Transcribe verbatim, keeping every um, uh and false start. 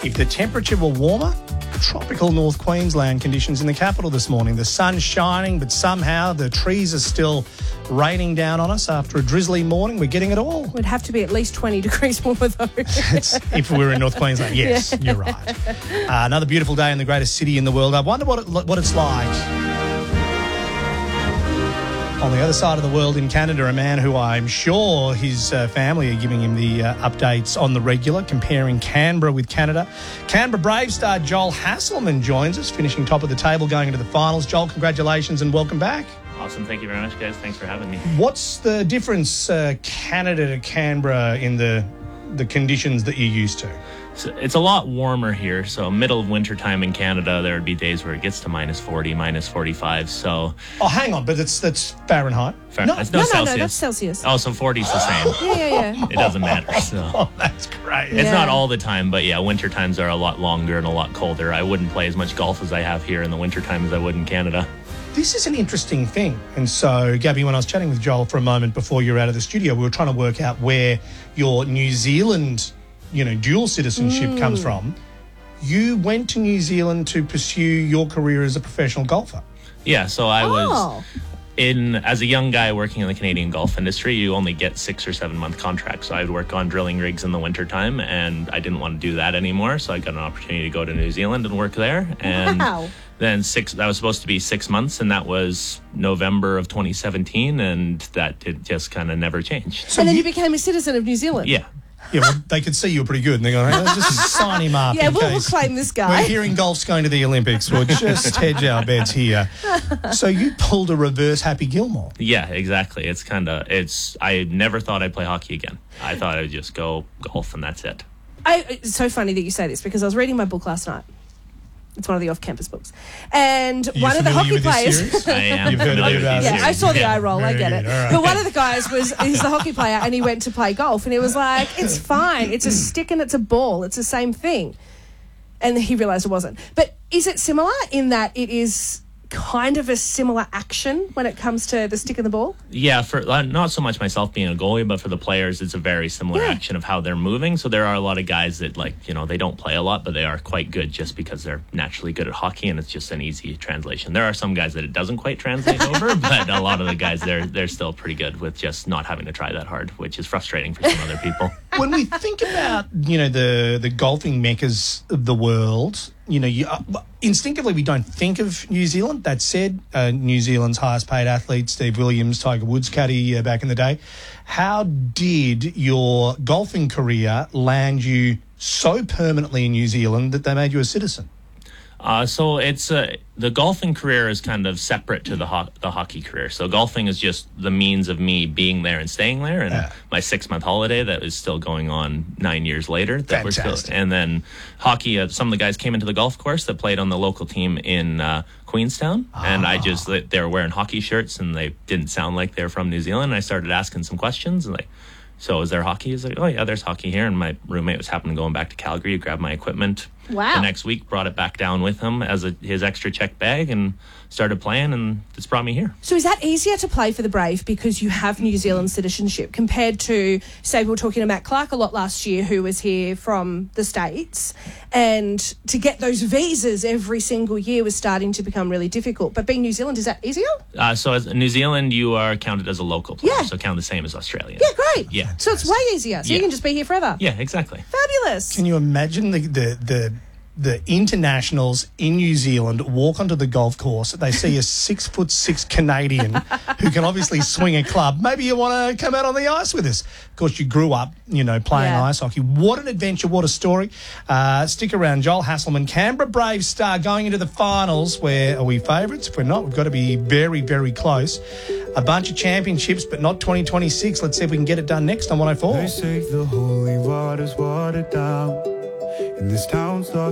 If the temperature were warmer, tropical North Queensland conditions in the capital this morning. The sun's shining, but somehow the trees are still raining down on us after a drizzly morning. We're getting it all. It would have to be at least twenty degrees warmer, though. It's, if we were in North Queensland, yes, yeah. You're right. Uh, another beautiful day in the greatest city in the world. I wonder what it, what it's like on the other side of the world in Canada, a man who I'm sure his uh, family are giving him the uh, updates on the regular, comparing Canberra with Canada. Canberra Brave star Joel Hasselman joins us, finishing top of the table, going into the finals. Joel, congratulations and welcome back. Awesome. Thank you very much, guys. Thanks for having me. What's the difference, uh, Canada to Canberra, in the the conditions that you're used to? So it's a lot warmer here. So middle of winter time in Canada, there would be days where it gets to minus forty, minus forty-five. So oh, hang on, but it's that's Fahrenheit. Fahrenheit. No, no, no, Celsius. no, that's Celsius. Oh, so forty's the same. Yeah, yeah, yeah. It doesn't matter. So oh, that's great. It's Yeah. not all the time, but yeah, winter times are a lot longer and a lot colder. I wouldn't play as much golf as I have here in the winter time as I would in Canada. This is an interesting thing. And so, Gabby, when I was chatting with Joel for a moment before you were out of the studio, we were trying to work out where your New Zealand, you know, dual citizenship mm. comes from. You went to New Zealand to pursue your career as a professional golfer. Yeah, so I Oh. was in as a young guy working in the Canadian golf industry. You only get six or seven month contracts. So I would work on drilling rigs in the wintertime, and I didn't want to do that anymore. So I got an opportunity to go to New Zealand and work there. And Wow. then six, that was supposed to be six months, and that was November of twenty seventeen, and that did just kind of never changed. So and then you, you became a citizen of New Zealand. Yeah. Yeah, well, they could see you were pretty good, and they're going, hey, let's just sign him up. Yeah, in we'll, we'll case claim this guy. We're hearing golf's going to the Olympics. We'll just hedge our bets here. So you pulled a reverse Happy Gilmore. Yeah, exactly. It's kind of, it's, I never thought I'd play hockey again. I thought I would just go golf and that's it. I, it's so funny that you say this because I was reading my book last night. It's one of the off-campus books. And Are you one of the familiar hockey with this players... series? I am. You've heard familiar about with it. these Yeah, I series. saw the Yeah. eye roll, I Very get good. it. All right. But one of the guys was, he's the hockey player and he went to play golf and he was like, it's fine, it's a stick and it's a ball, it's the same thing. And he realised it wasn't. But is it similar in that it is kind of a similar action when it comes to the stick and the ball? Yeah, for uh, not so much myself being a goalie, but for the players, it's a very similar Yeah. action of how they're moving. So there are a lot of guys that, like, you know, they don't play a lot, but they are quite good just because they're naturally good at hockey, and it's just an easy translation. There are some guys that it doesn't quite translate over, but a lot of the guys, they're they're still pretty good with just not having to try that hard, which is frustrating for some other people. When we think about, you know, the, the golfing meccas of the world, you know, you, uh, instinctively we don't think of New Zealand. That said, uh, New Zealand's highest paid athlete, Steve Williams, Tiger Woods caddy uh, back in the day. How did your golfing career land you so permanently in New Zealand that they made you a citizen? Uh, so it's uh, the golfing career is kind of separate to the ho- the hockey career. So golfing is just the means of me being there and staying there, and Yeah. my six month holiday that is still going on nine years later. That we're Fantastic. still, and then hockey. Uh, some of the guys came into the golf course that played on the local team in uh, Queenstown, and I just they were wearing hockey shirts and they didn't sound like they were from New Zealand. And I started asking some questions and like. So is there hockey? He's like, oh yeah, there's hockey here. And my roommate was happening going back to Calgary. He grabbed my equipment Wow. the next week, brought it back down with him as a, his extra check bag, and started playing, and it's brought me here. So is that easier to play for the Brave because you have New Zealand citizenship compared to, say, we were talking to Matt Clark a lot last year who was here from the States, and to get those visas every single year was starting to become really difficult. But being New Zealand, is that easier? Uh, so as in New Zealand, you are counted as a local player, Yeah. so counted the same as Australian. Yeah, great. Yeah. So it's way easier. So you Yeah. can just be here forever. Yeah, exactly. Fabulous. Can you imagine the, the, the, the internationals in New Zealand walk onto the golf course, they see a six foot six Canadian who can obviously swing a club. Maybe you want to come out on the ice with us. Of course, you grew up, you know, playing Yeah. ice hockey. What an adventure, what a story. Uh, stick around, Joel Hasselman, Canberra Brave star, going into the finals. Where are we favourites? If we're not, we've got to be very, very close. A bunch of championships, but not twenty twenty-six. Let's see if we can get it done next on one oh four. They say the holy water's watered down, and this town's lost